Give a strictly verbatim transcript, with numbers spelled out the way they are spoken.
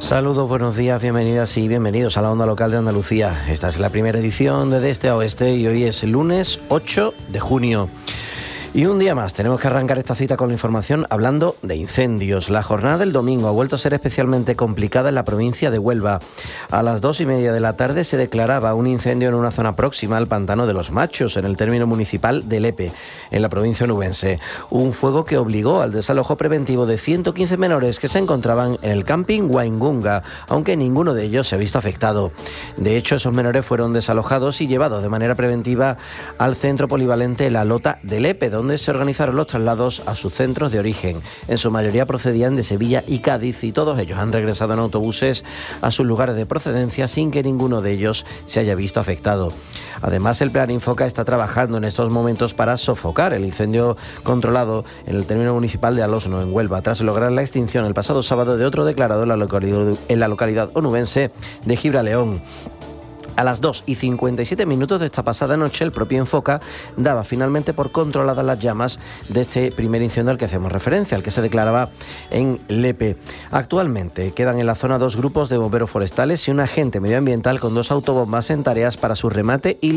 Saludos, buenos días, bienvenidas y bienvenidos a la Onda Local de Andalucía. Esta es la primera edición de De Este a Oeste y hoy es el lunes ocho de junio. Y un día más tenemos que arrancar esta cita con la información hablando de incendios. La jornada del domingo ha vuelto a ser especialmente complicada en la provincia de Huelva. A las dos y media de la tarde se declaraba un incendio en una zona próxima al Pantano de los Machos, en el término municipal de Lepe, en la provincia onubense. Un fuego que obligó al desalojo preventivo de ciento quince menores que se encontraban en el camping Waingunga, aunque ninguno de ellos se ha visto afectado. De hecho, esos menores fueron desalojados y llevados de manera preventiva al centro polivalente La Lota de Lepe, donde se organizaron los traslados a sus centros de origen. En su mayoría procedían de Sevilla y Cádiz y todos ellos han regresado en autobuses a sus lugares de procedencia sin que ninguno de ellos se haya visto afectado. Además, el Plan Infoca está trabajando en estos momentos para sofocar el incendio controlado en el término municipal de Alosno, en Huelva, tras lograr la extinción el pasado sábado de otro declarado en la localidad, en la localidad onubense de Gibraleón. A las dos y cincuenta y siete minutos de esta pasada noche, el propio Infoca daba finalmente por controladas las llamas de este primer incendio al que hacemos referencia, al que se declaraba en Lepe. Actualmente quedan en la zona dos grupos de bomberos forestales y un agente medioambiental con dos autobombas en tareas para su remate y